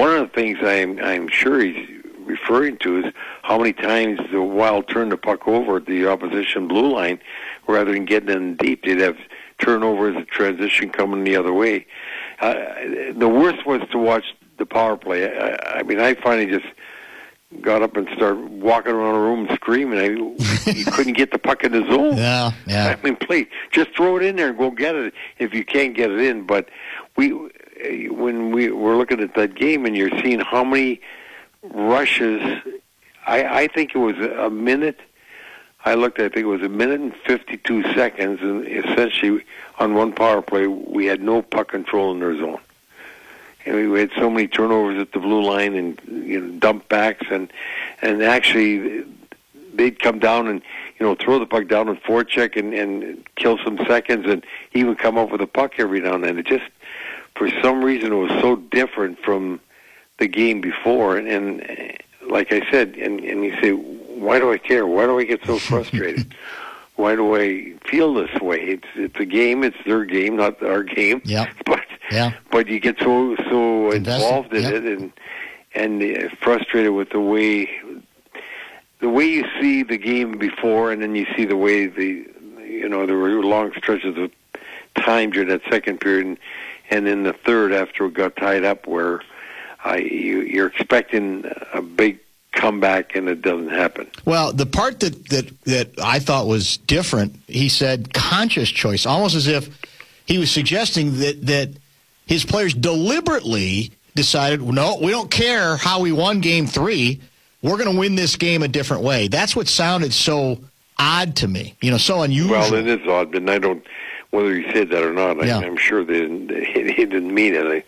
one of the things I'm sure he's referring to is how many times the Wild turned the puck over at the opposition blue line rather than getting in deep. They'd have turnovers, a transition coming the other way. The worst was to watch the power play. I mean, I finally just got up and started walking around the room screaming. You couldn't get the puck in the zone. Yeah. I mean, please, just throw it in there and go get it if you can't get it in. But when we were looking at that game and you're seeing how many rushes, I think it was a minute. I think it was a minute and 52 seconds, and essentially on one power play, we had no puck control in their zone. And we had so many turnovers at the blue line and dump backs, and actually they'd come down and throw the puck down and forecheck and kill some seconds, and even come up with a puck every now and then. It just, for some reason, it was so different from the game before. And like I said, and you say, why do I care? Why do I get so frustrated? Why do I feel this way? It's a game. It's their game, not our game. Yep. But you get so involved in it and frustrated with the way you see the game before, and then you see the way there were long stretches of time during that second period, and in the third after it got tied up, where you're expecting a big comeback and it doesn't happen. Well, the part that I thought was different, he said conscious choice, almost as if he was suggesting that his players deliberately decided, no, we don't care how we won Game 3. We're going to win this game a different way. That's what sounded so odd to me, so unusual. Well, it is odd, but I don't, whether he said that or not, I'm sure he didn't mean it.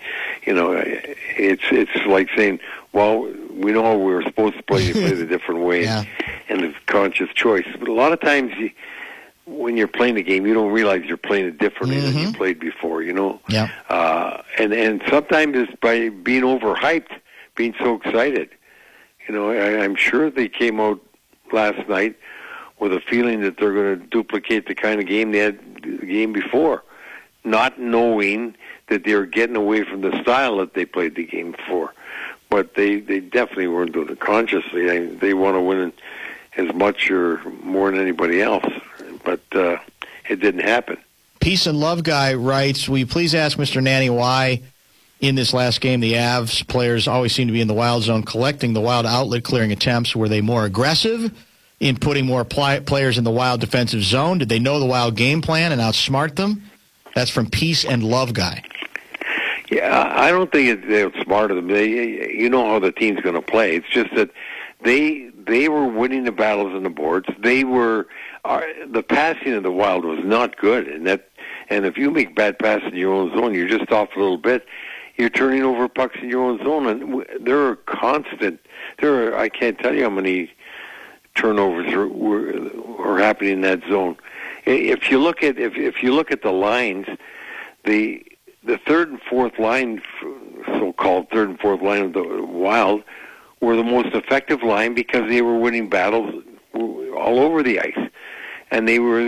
It's like saying, well, we know we were supposed to play it a different way, and the conscious choice. But a lot of times, when you're playing the game, you don't realize you're playing it differently than you played before, Yeah. And sometimes it's by being overhyped, being so excited. I'm sure they came out last night with a feeling that they're going to duplicate the kind of game they had the game before, not knowing that they were getting away from the style that they played the game before. But they definitely weren't doing it consciously. They want to win as much or more than anybody else. But it didn't happen. Peace and Love Guy writes, will you please ask Mr. Nanny why in this last game the Avs players always seem to be in the Wild zone collecting the Wild outlet clearing attempts? Were they more aggressive in putting more players in the Wild defensive zone? Did they know the Wild game plan and outsmart them? That's from Peace and Love Guy. Yeah, I don't think they outsmarted them. You know how the team's going to play. It's just that they were winning the battles on the boards. The passing of the Wild was not good, and if you make bad passes in your own zone, you're just off a little bit. You're turning over pucks in your own zone, and there are constant. I can't tell you how many turnovers are happening in that zone. If you look at the lines, the third and fourth line, so-called third and fourth line of the Wild, were the most effective line because they were winning battles all over the ice, and they were,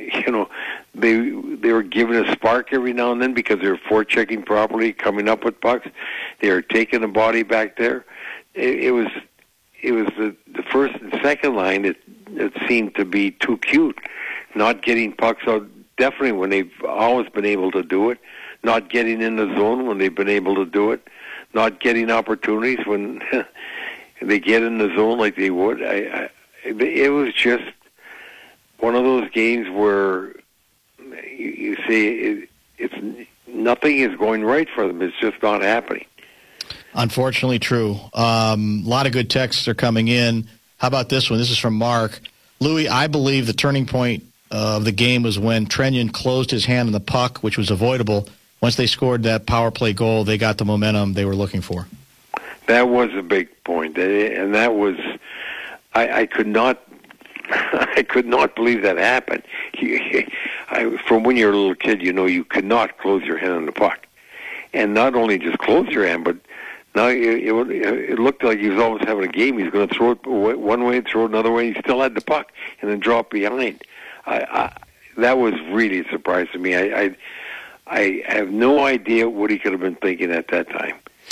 they were giving a spark every now and then because they were forechecking properly, coming up with pucks. They were taking the body back there. It was the first and second line that seemed to be too cute, not getting pucks out. Definitely when they've always been able to do it, not getting in the zone when they've been able to do it, not getting opportunities when they get in the zone like they would. It was just one of those games where you say it's nothing is going right for them. It's just not happening. Unfortunately true. A lot of good texts are coming in. How about this one? This is from Mark. Louis, I believe the turning point of the game was when Trenyon closed his hand on the puck, which was avoidable. Once they scored that power play goal, they got the momentum they were looking for. That was a big point, and that was I could not believe that happened. From when you're a little kid, you could not close your hand on the puck, and not only just close your hand, but now it looked like he was almost having a game. He was going to throw it one way, throw it another way. He still had the puck, and then drop behind. That was really a surprise to me. I have no idea what he could have been thinking at that time.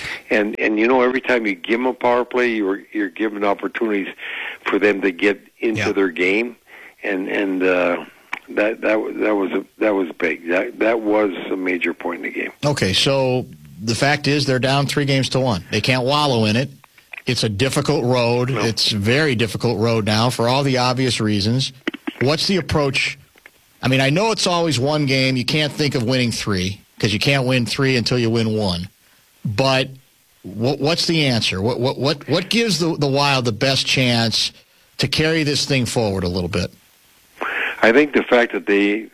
And every time you give them a power play, you're giving opportunities for them to get into their game, and that was big. That was a major point in the game. Okay, so the fact is they're down 3-1. They can't wallow in it. It's a difficult road. No. It's a very difficult road now for all the obvious reasons. What's the approach? I mean, I know it's always one game. You can't think of winning 3 because you can't win 3 until you win 1. But what's the answer? What gives the Wild the best chance to carry this thing forward a little bit? I think the fact that they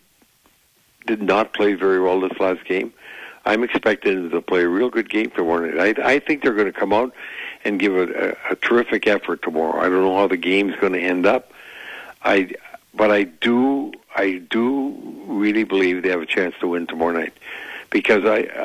did not play very well this last game. I'm expecting them to play a real good game tomorrow night. I think they're going to come out and give a terrific effort tomorrow. I don't know how the game's going to end up. But I do really believe they have a chance to win tomorrow night, because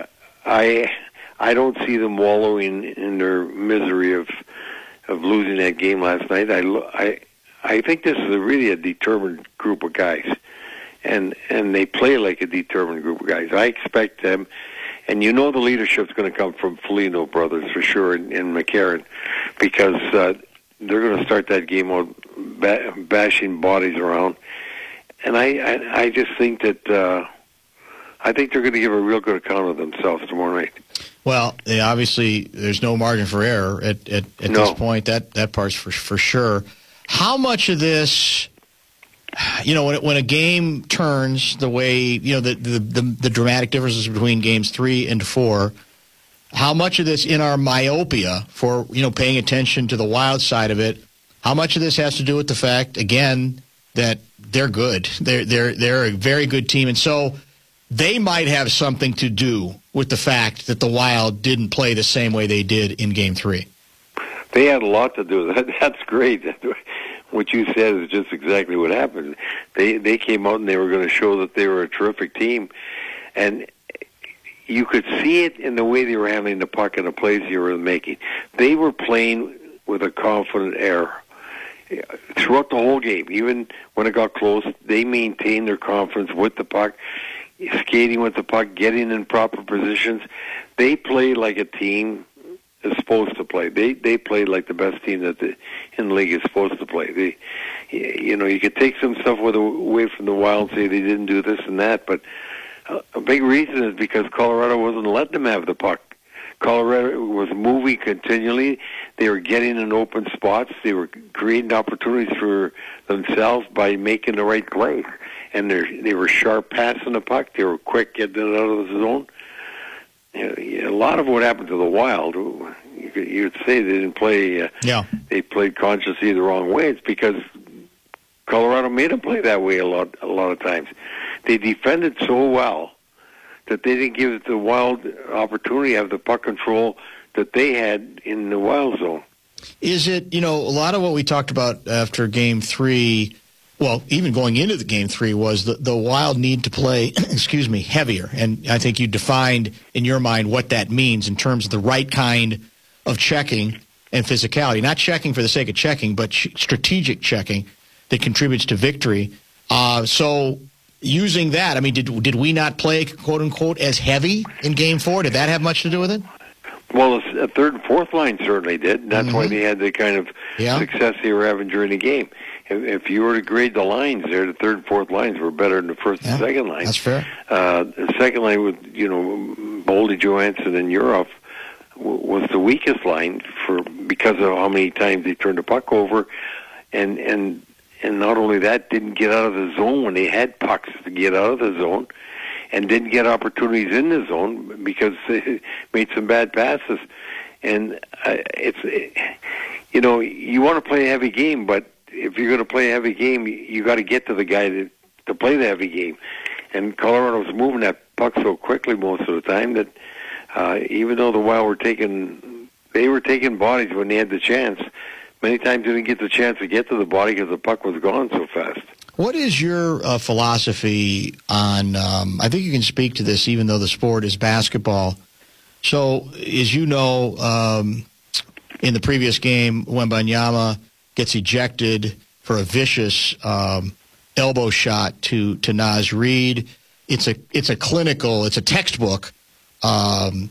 I don't see them wallowing in their misery of losing that game last night. I think this is really a determined group of guys, and they play like a determined group of guys. I expect them, and the leadership's going to come from Foligno brothers for sure, and McCarron, because they're going to start that game out bashing bodies around, and I just think that I think they're going to give a real good account of themselves tomorrow night. Well, obviously, there's no margin for error at this point. That part's for sure. How much of this, when a game turns the way, the dramatic differences between games 3 and 4, how much of this in our myopia for, paying attention to the Wild side of it, how much of this has to do with the fact, again, that they're good. They're a very good team, and so they might have something to do with the fact that the Wild didn't play the same way they did in Game 3. They had a lot to do with that. That's great. What you said is just exactly what happened. They came out and they were going to show that they were a terrific team, and you could see it in the way they were handling the puck and the plays they were making. They were playing with a confident air throughout the whole game. Even when it got close, they maintained their confidence with the puck, skating with the puck, getting in proper positions. They played like a team is supposed to play. They played like the best team in the league is supposed to play. You could take some stuff away from the Wild and say they didn't do this and that, but a big reason is because Colorado wasn't letting them have the puck. Colorado was moving continually. They were getting in open spots. They were creating opportunities for themselves by making the right play. And they were sharp passing the puck. They were quick getting it out of the zone. A lot of what happened to the Wild, you'd say they didn't play. They played consciously the wrong way. It's because Colorado made them play that way a lot of times. They defended so well that they didn't give the Wild opportunity to have the puck control that they had in the Wild zone. Is it, a lot of what we talked about after Game 3, well, even going into the Game 3, was the Wild need to play, heavier. And I think you defined in your mind what that means in terms of the right kind of checking and physicality. Not checking for the sake of checking, but strategic checking that contributes to victory. So using that, I mean, did we not play, quote-unquote, as heavy in Game 4? Did that have much to do with it? Well, the third and fourth line certainly did. That's why they had the kind of success they were having during the game. If you were to grade the lines there, the third and fourth lines were better than the first and second line. That's fair. The second line with, Boldy, Johansson, and Urov was the weakest line because of how many times they turned the puck over, and not only that, didn't get out of the zone when they had pucks to get out of the zone, and didn't get opportunities in the zone because they made some bad passes. And you want to play a heavy game, but if you're going to play a heavy game, you got to get to the guy to play the heavy game. And Colorado was moving that puck so quickly most of the time that even though the Wild were taking bodies when they had the chance, many times they didn't get the chance to get to the body because the puck was gone so fast. What is your philosophy on, I think you can speak to this even though the sport is basketball. So, as you know, in the previous game, Wembanyama gets ejected for a vicious elbow shot to Naz Reid. It's a textbook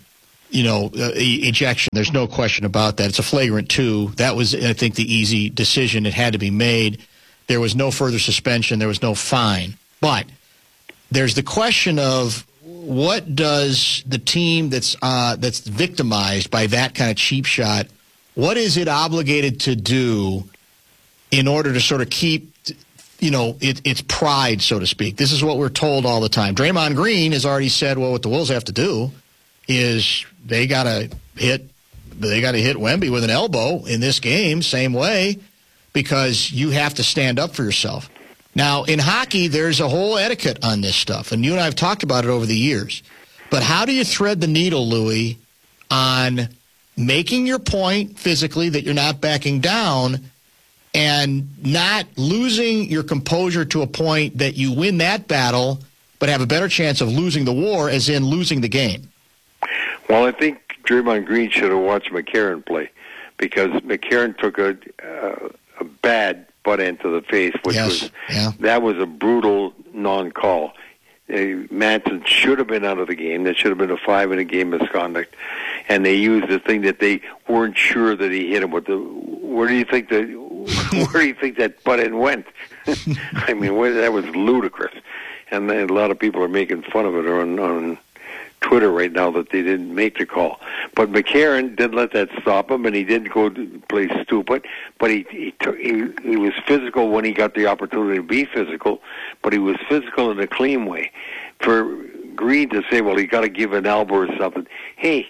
ejection. There's no question about that. It's a flagrant 2. That was, I think, the easy decision. It had to be made. There was no further suspension. There was no fine. But there's the question of what does the team that's victimized by that kind of cheap shot, what is it obligated to do in order to sort of keep, its pride, so to speak? This is what we're told all the time. Draymond Green has already said, well, what the Wolves have to do is they got to hit Wemby with an elbow in this game, same way, because you have to stand up for yourself. Now, in hockey, there's a whole etiquette on this stuff, and you and I have talked about it over the years. But how do you thread the needle, Louie, on making your point physically that you're not backing down and not losing your composure to a point that you win that battle but have a better chance of losing the war, as in losing the game? Well, I think Draymond Green should have watched McCarron play, because McCarron took a bad butt end to the face, which that was a brutal non-call. Manson should have been out of the game. That should have been a 5-in-a-game misconduct, and they used the thing that they weren't sure that he hit him with. Where do you think that butt end went? I mean, that was ludicrous, and a lot of people are making fun of it on Twitter right now that they didn't make the call. But McCarron didn't let that stop him, and he didn't go to play stupid. But he was physical when he got the opportunity to be physical, but he was physical in a clean way. For Green to say, well, he got to give an elbow or something. Hey,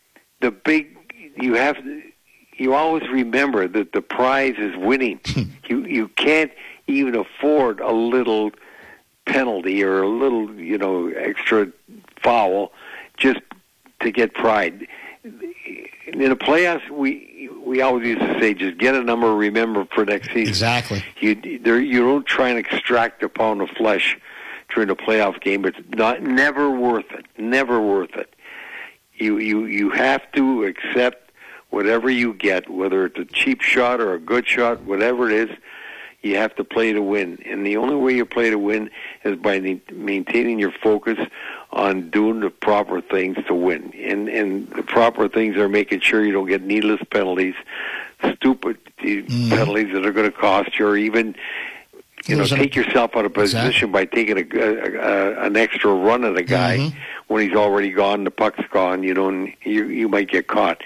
you always remember that the prize is winning. You can't even afford a little penalty or a little, extra foul just to get pride. In the playoffs, we always used to say, just get a number, remember for next season. Exactly. You don't try and extract a pound of flesh during a playoff game. It's never worth it. Never worth it. You have to accept whatever you get, whether it's a cheap shot or a good shot, whatever it is. You have to play to win. And the only way you play to win is by maintaining your focus on doing the proper things to win. And the proper things are making sure you don't get needless penalties, stupid penalties that are going to cost you, or even take yourself out of position by taking an extra run at a guy when he's already gone, the puck's gone, and you might get caught.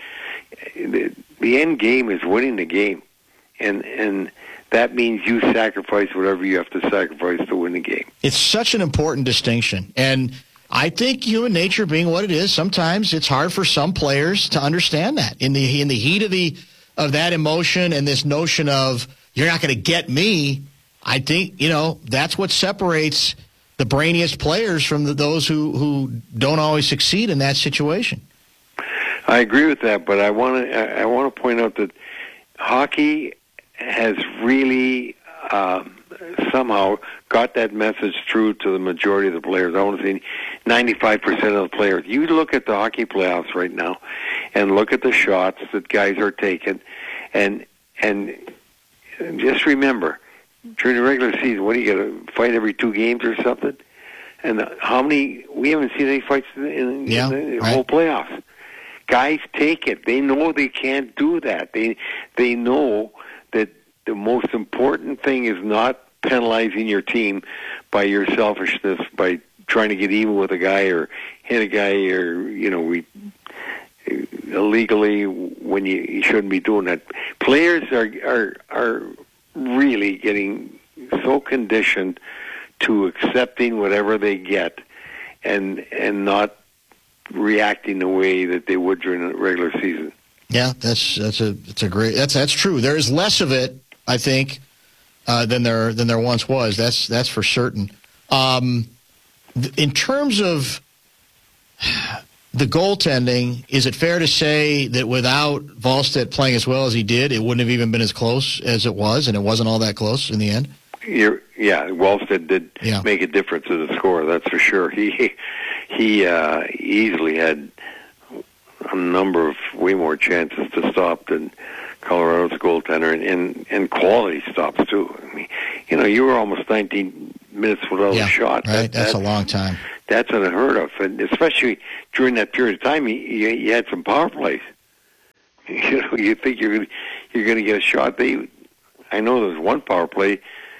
The end game is winning the game. And that means you sacrifice whatever you have to sacrifice to win the game. It's such an important distinction. And I think human nature being what it is, sometimes it's hard for some players to understand that. In the heat of that emotion and this notion of, you're not going to get me, I think, that's what separates the brainiest players from those who don't always succeed in that situation. I agree with that, but I want to point out that hockey has really somehow got that message through to the majority of the players. I want to say 95% of the players. You look at the hockey playoffs right now and look at the shots that guys are taking, and just remember, during the regular season, what do you got to fight every 2 games or something? And we haven't seen any fights in the whole playoffs. Guys take it. They know they can't do that. They know that the most important thing is not penalizing your team by your selfishness, by trying to get even with a guy or hit a guy or, illegally when you shouldn't be doing that. Players are really getting so conditioned to accepting whatever they get and not reacting the way that they would during the regular season. Yeah, that's true. There is less of it, I think, than there once was. That's for certain. In terms of the goaltending, is it fair to say that without Wallstedt playing as well as he did, it wouldn't have even been as close as it was, and it wasn't all that close in the end? Wallstedt did make a difference as a scorer, that's for sure. He easily had a number of way more chances to stop than Colorado's goaltender, and quality stops too. I mean, you were almost 19 minutes without a shot. Right, that's a long time. that's unheard of, and especially during that period of time, you had some power plays. You know, you think you're going to get a shot. I know there was one power play.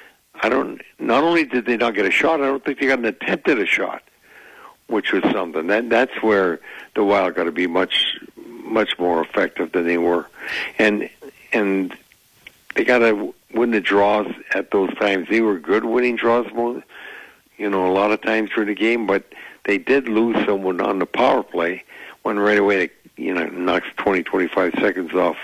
Not only did they not get a shot, I don't think they got an attempt at a shot, which was something. That's where the Wild got to be much more effective than they were, and they got to win the draws at those times. They were good winning draws, a lot of times through the game, but they did lose someone on the power play when right away knocks 20, 25 seconds off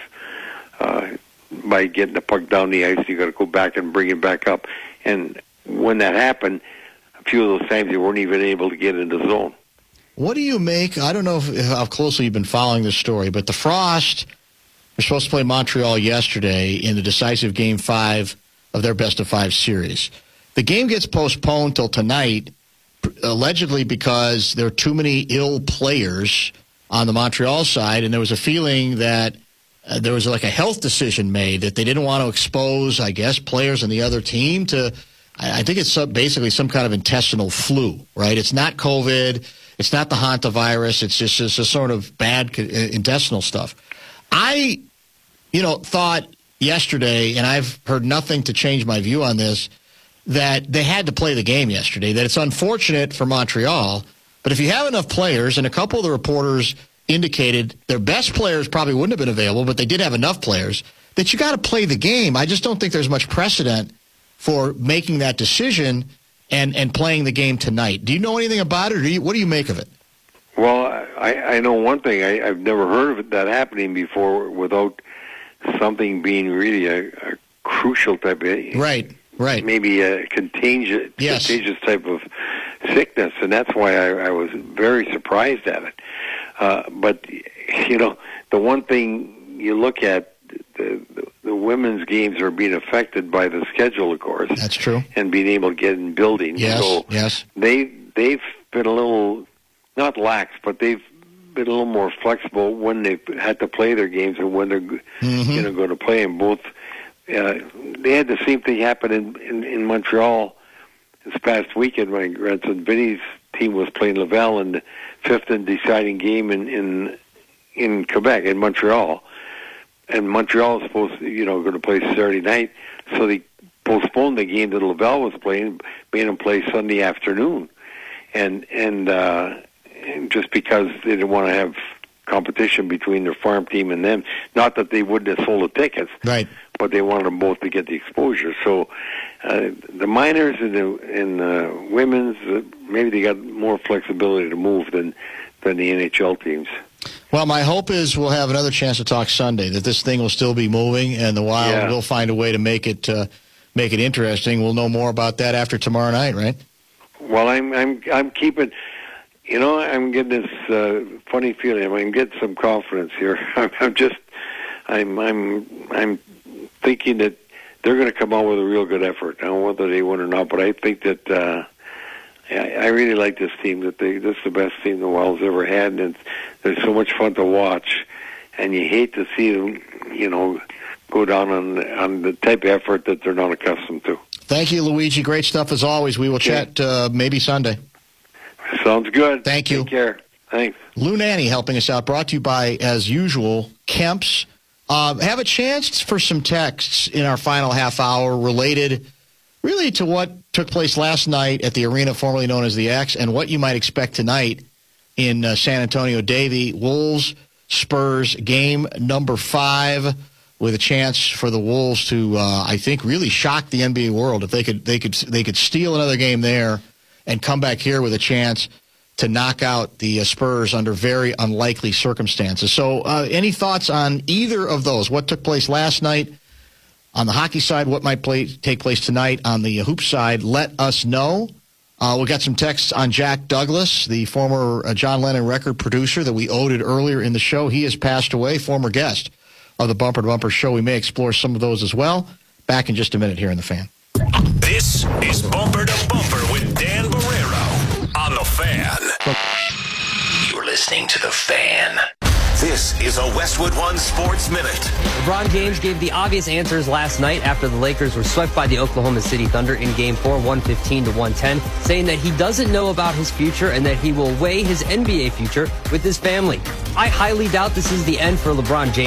by getting the puck down the ice. You got to go back and bring it back up. And when that happened, a few of those times they weren't even able to get in the zone. What do you make? I don't know how closely you've been following this story, but the Frost were supposed to play Montreal yesterday in the decisive Game 5 of their best-of-5 series. The game gets postponed till tonight, allegedly because there are too many ill players on the Montreal side, and there was a feeling that there was like a health decision made that they didn't want to expose, I guess, players on the other team to, I think it's basically some kind of intestinal flu, right? It's not COVID. It's not the hantavirus. It's just a sort of bad intestinal stuff. I, thought yesterday, and I've heard nothing to change my view on this, that they had to play the game yesterday, that it's unfortunate for Montreal, but if you have enough players, and a couple of the reporters indicated their best players probably wouldn't have been available, but they did have enough players, that you got to play the game. I just don't think there's much precedent for making that decision and playing the game tonight. Do you know anything about it, or what do you make of it? Well, I know one thing. I've never heard of that happening before without something being really a crucial type of... Right. Maybe a contagious type of sickness, and that's why I was very surprised at it. But, the one thing you look at, the women's games are being affected by the schedule, of course. That's true. And being able to get in buildings. Yes. They've been a little, not lax, but they've been a little more flexible when they've had to play their games and when they're going to play them both. They had the same thing happen in Montreal this past weekend when grandson Vinny's team was playing Laval in the fifth and deciding game in Quebec, in Montreal. And Montreal was supposed to, going to play Saturday night, so they postponed the game that Laval was playing, made them play Sunday afternoon. And just because they didn't want to have competition between their farm team and them. Not that they wouldn't have sold the tickets, right? But they wanted them both to get the exposure. So the minors and the women's, maybe they got more flexibility to move than the NHL teams. Well, my hope is we'll have another chance to talk Sunday, that this thing will still be moving and the Wild will find a way to make it interesting. We'll know more about that after tomorrow night, right? Well, I'm keeping... I'm getting this funny feeling. I'm getting some confidence here. I'm thinking that they're going to come out with a real good effort. I don't know whether they win or not, but I think that I really like this team. This is the best team the Wild's ever had, and they're so much fun to watch. And you hate to see them, go down on the type of effort that they're not accustomed to. Thank you, Luigi. Great stuff as always. We will chat maybe Sunday. Sounds good. Thank you. Take care. Thanks. Lou Nanny helping us out. Brought to you by, as usual, Kemp's. Have a chance for some texts in our final half hour related really to what took place last night at the arena formerly known as the X and what you might expect tonight in San Antonio. Davey, Wolves, Spurs, game number 5 with a chance for the Wolves to, I think, really shock the NBA world if they could steal another game there and come back here with a chance to knock out the Spurs under very unlikely circumstances. So any thoughts on either of those? What took place last night on the hockey side? What might take place tonight on the hoop side? Let us know. We got some texts on Jack Douglas, the former John Lennon record producer that we owed earlier in the show. He has passed away, former guest of the Bumper to Bumper show. We may explore some of those as well. Back in just a minute here in The Fan. This is Bumper to Bumper with Dan Barreiro on The Fan. You're listening to The Fan. This This is a Westwood One Sports Minute. LeBron James gave the obvious answers last night after the Lakers were swept by the Oklahoma City Thunder in Game 4, 115-110, saying that he doesn't know about his future and that he will weigh his NBA future with his family. I highly doubt this is the end for LeBron James.